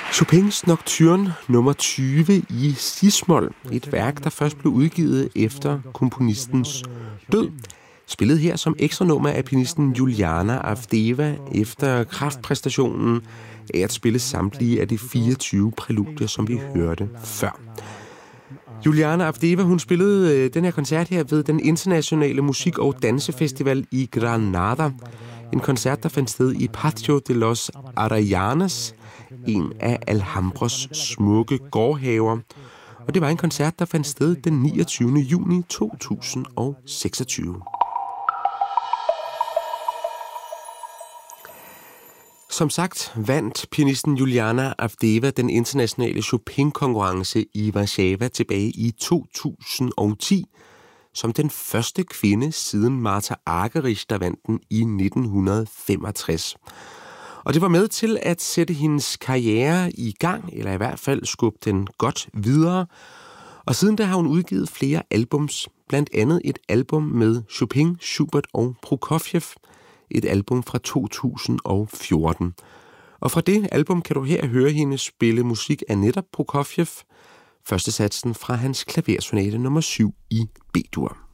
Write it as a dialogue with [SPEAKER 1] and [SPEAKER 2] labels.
[SPEAKER 1] Chopins Nocturne nummer 20 i cis-mol, et værk, der først blev udgivet efter komponistens død. Spillet her som ekstra nummer af pianisten Juliana Avdeva efter kraftpræstationen af at spille samtlige af de 24 præludier, som vi hørte før. Juliana Avdeva, hun spillede den her koncert her ved den internationale musik- og dansefestival i Granada. En koncert, der fandt sted i Patio de los Arayanes, en af Alhambras smukke gårdhaver. Og det var en koncert, der fandt sted den 29. juni 2026. Som sagt vandt pianisten Juliana Avdeva den internationale Chopin-konkurrence i Warszawa tilbage i 2010, som den første kvinde siden Martha Argerich, der vandt den i 1965. Og det var med til at sætte hendes karriere i gang, eller i hvert fald skubbe den godt videre. Og siden da har hun udgivet flere albums, blandt andet et album med Chopin, Schubert og Prokofjev, et album fra 2014. Og fra det album kan du her høre hende spille musik af netop Prokofjev, første satsen fra hans klaversonate nummer 7 i B-dur.